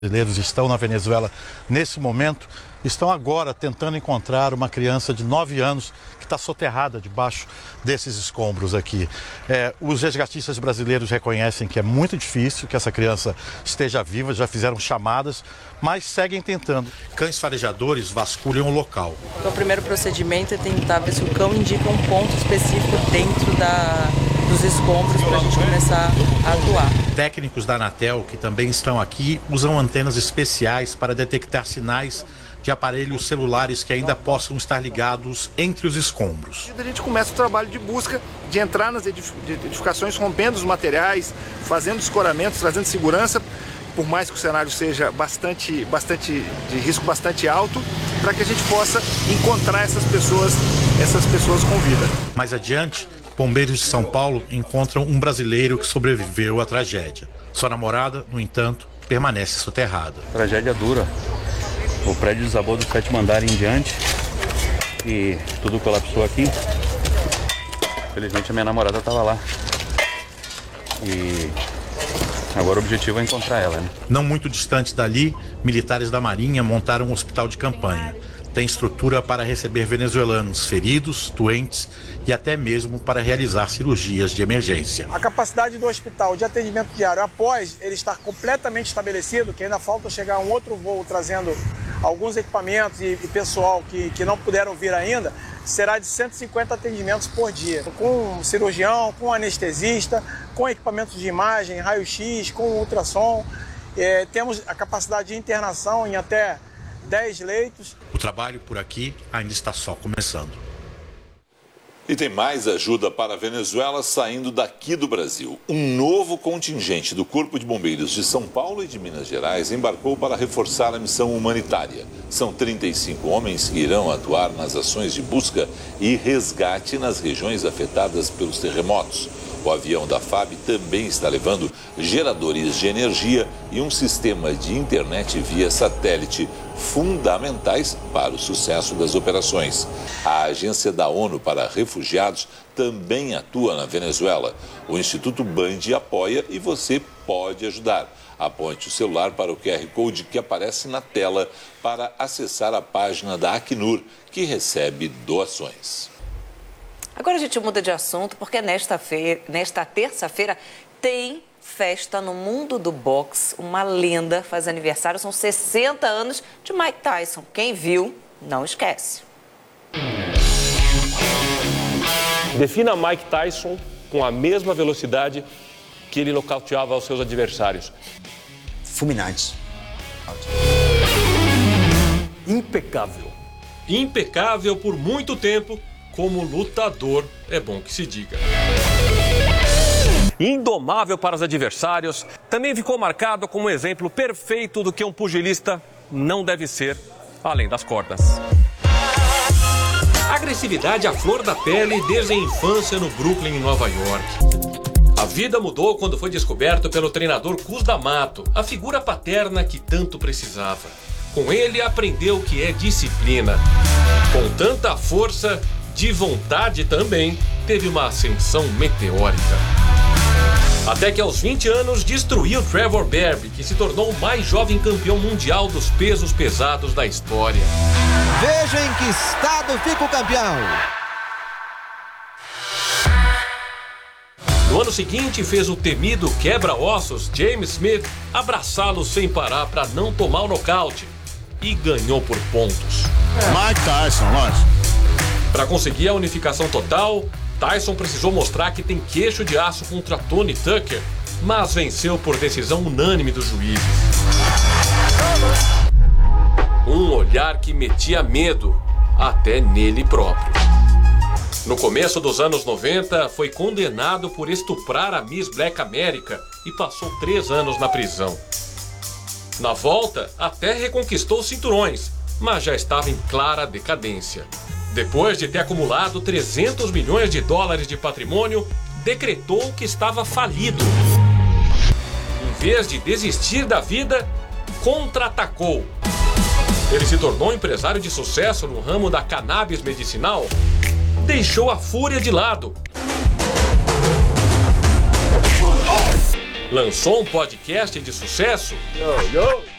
Brasileiros estão na Venezuela nesse momento, estão agora tentando encontrar uma criança de 9 anos que está soterrada debaixo desses escombros aqui. Os resgatistas brasileiros reconhecem que é muito difícil que essa criança esteja viva, já fizeram chamadas, mas seguem tentando. Cães farejadores vasculham o local. Então, o primeiro procedimento é tentar ver se o cão indica um ponto específico dentro dos escombros para a gente começar a atuar. Técnicos da Anatel, que também estão aqui, usam antenas especiais para detectar sinais de aparelhos celulares que ainda possam estar ligados entre os escombros. A gente começa o trabalho de busca, de entrar nas edificações, rompendo os materiais, fazendo escoramentos, trazendo segurança, por mais que o cenário seja bastante de risco bastante alto, para que a gente possa encontrar essas pessoas com vida. Mais adiante, bombeiros de São Paulo encontram um brasileiro que sobreviveu à tragédia. Sua namorada, no entanto, permanece soterrada. Tragédia dura. O prédio desabou do 7º andar em diante e tudo colapsou aqui. Felizmente a minha namorada estava lá. E agora o objetivo é encontrar ela, né? Não muito distante dali, militares da Marinha montaram um hospital de campanha. Tem estrutura para receber venezuelanos feridos, doentes e até mesmo para realizar cirurgias de emergência. A capacidade do hospital de atendimento diário, após ele estar completamente estabelecido, que ainda falta chegar um outro voo trazendo alguns equipamentos e pessoal que não puderam vir ainda, será de 150 atendimentos por dia, com um cirurgião, com um anestesista, com equipamentos de imagem, raio-x, com ultrassom. Temos a capacidade de internação em até 10 leitos. O trabalho por aqui ainda está só começando. E tem mais ajuda para a Venezuela saindo daqui do Brasil. Um novo contingente do Corpo de Bombeiros de São Paulo e de Minas Gerais embarcou para reforçar a missão humanitária. São 35 homens que irão atuar nas ações de busca e resgate nas regiões afetadas pelos terremotos. O avião da FAB também está levando geradores de energia e um sistema de internet via satélite fundamentais para o sucesso das operações. A Agência da ONU para Refugiados também atua na Venezuela. O Instituto Band apoia e você pode ajudar. Aponte o celular para o QR Code que aparece na tela para acessar a página da Acnur, que recebe doações. Agora a gente muda de assunto porque nesta terça-feira tem festa no mundo do boxe. Uma lenda faz aniversário, são 60 anos de Mike Tyson. Quem viu, não esquece. Defina Mike Tyson com a mesma velocidade que ele nocauteava os seus adversários. Fulminante. Impecável. Impecável por muito tempo. Como lutador, é bom que se diga. Indomável para os adversários, também ficou marcado como um exemplo perfeito do que um pugilista não deve ser, além das cordas. Agressividade à flor da pele desde a infância no Brooklyn, em Nova York. A vida mudou quando foi descoberto pelo treinador Cus D'Amato, a figura paterna que tanto precisava. Com ele aprendeu o que é disciplina. Com tanta força, de vontade também, teve uma ascensão meteórica. Até que aos 20 anos destruiu Trevor Berbick, que se tornou o mais jovem campeão mundial dos pesos pesados da história. Veja em que estado fica o campeão. No ano seguinte, fez o temido quebra-ossos James Smith abraçá-lo sem parar para não tomar o nocaute. E ganhou por pontos. Mike Tyson, lógico. Para conseguir a unificação total, Tyson precisou mostrar que tem queixo de aço contra Tony Tucker, mas venceu por decisão unânime dos juízes. Um olhar que metia medo, até nele próprio. No começo dos anos 90, foi condenado por estuprar a Miss Black America e passou 3 anos na prisão. Na volta, até reconquistou cinturões, mas já estava em clara decadência. Depois de ter acumulado 300 milhões de dólares de patrimônio, decretou que estava falido. Em vez de desistir da vida, contra-atacou. Ele se tornou um empresário de sucesso no ramo da cannabis medicinal, deixou a fúria de lado. Lançou um podcast de sucesso